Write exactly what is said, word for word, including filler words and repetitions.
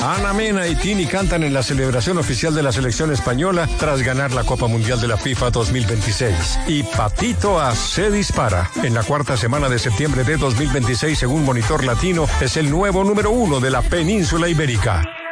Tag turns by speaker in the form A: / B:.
A: Ana Mena y Tini cantan en la celebración oficial de la selección española tras ganar la Copa Mundial de la FIFA dos mil veintiséis. Y Patito A se dispara. En la cuarta semana de septiembre de dos mil veintiséis, según Monitor Latino, es el nuevo número uno de la península ibérica.